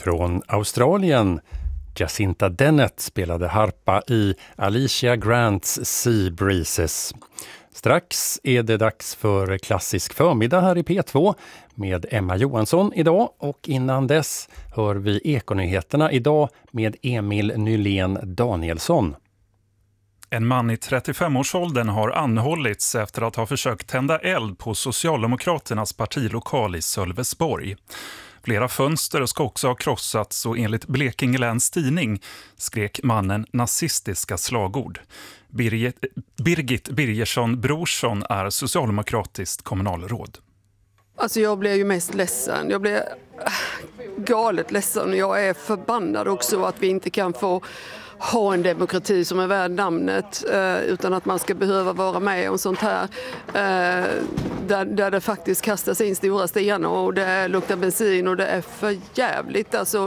Från Australien, Jacinta Dennett spelade harpa i Alicia Grants Sea Breezes. Strax är det dags för klassisk förmiddag här i P2 med Emma Johansson idag, och innan dess hör vi Ekonyheterna idag med Emil Nylén Danielsson. En man i 35-årsåldern har anhållits efter att ha försökt tända eld på Socialdemokraternas partilokal i Sölvesborg. Flera fönster ska också ha krossats och enligt Blekinge Läns Tidning skrek mannen nazistiska slagord. Birgit Birgersson Brorsson är socialdemokratiskt kommunalråd. Alltså jag blev ju mest ledsen. Jag blev galet ledsen. Jag är förbannad också att vi inte kan få ha en demokrati som är värd namnet, utan att man ska behöva vara med om sånt här där det faktiskt kastas in stora stenar och det luktar bensin och det är för jävligt. Alltså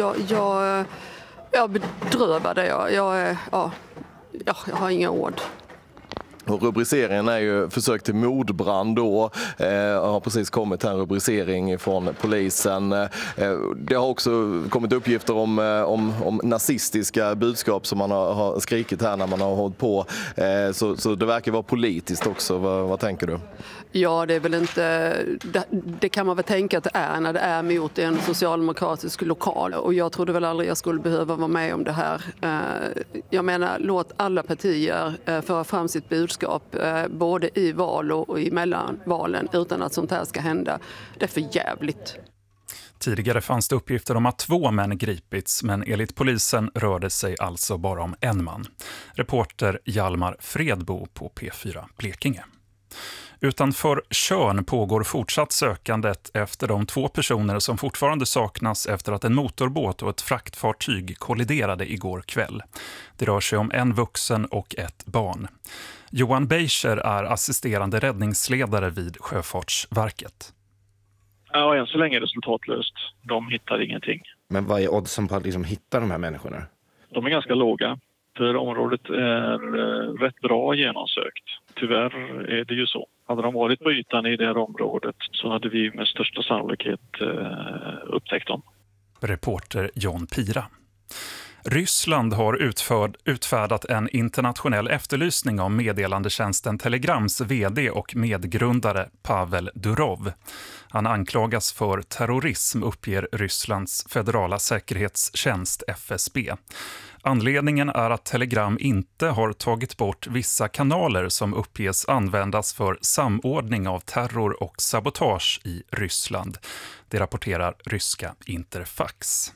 jag bedrövade. Jag har inga ord. Och rubriceringen är ju försök till mordbrand då. Har precis kommit en rubricering från polisen. Det har också kommit uppgifter om nazistiska budskap som man har skrikit här när man har hållit på. Så det verkar vara politiskt också. Vad tänker du? Ja, det är väl inte... Det kan man väl tänka att det är när det är mot en socialdemokratisk lokal. Och jag trodde väl aldrig jag skulle behöva vara med om det här. Jag menar, låt alla partier föra fram sitt budskap både i val och i mellanvalen utan att sånt här ska hända. Det är för jävligt. Tidigare fanns det uppgifter om att 2 män gripits, men enligt polisen rör det sig alltså bara om en man. Reporter Hjalmar Fredbo på P4 Blekinge. Utanför Tjörn pågår fortsatt sökandet efter de 2 personer som fortfarande saknas efter att en motorbåt och ett fraktfartyg kolliderade igår kväll. Det rör sig om en vuxen och ett barn. Johan Beischer är assisterande räddningsledare vid Sjöfartsverket. Ja, än så länge är det resultatlöst. De hittar ingenting. Men vad är oddsen på att hitta de här människorna? De är ganska låga. För området är rätt bra genomsökt. Tyvärr är det ju så. Hade de varit på ytan i det här området så hade vi med största sannolikhet upptäckt dem. Reporter John Pira. Ryssland har utfärdat en internationell efterlysning av meddelandetjänsten Telegrams vd och medgrundare Pavel Durov. Han anklagas för terrorism, uppger Rysslands federala säkerhetstjänst FSB. Anledningen är att Telegram inte har tagit bort vissa kanaler som uppges användas för samordning av terror och sabotage i Ryssland. Det rapporterar ryska Interfax.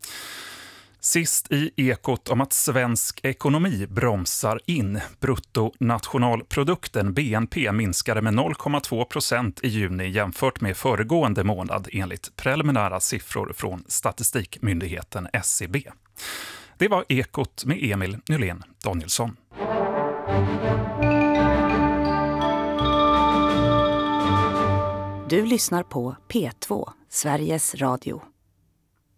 Sist i ekot om att svensk ekonomi bromsar in. Bruttonationalprodukten BNP minskade med 0,2% i juni jämfört med föregående månad enligt preliminära siffror från statistikmyndigheten SCB. Det var ekot med Emil Nylén Danielsson. Du lyssnar på P2, Sveriges Radio.